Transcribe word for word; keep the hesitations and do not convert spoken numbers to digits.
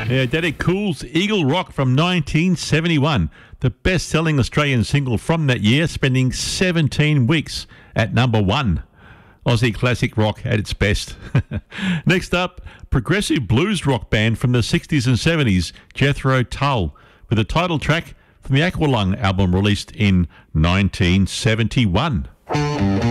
Yeah, Daddy Cool's Eagle Rock from nineteen seventy-one, the best-selling Australian single from that year, spending seventeen weeks at number one. Aussie classic rock at its best. Next up, progressive blues rock band from the sixties and seventies, Jethro Tull, with a title track from the Aqualung album released in nineteen seventy-one.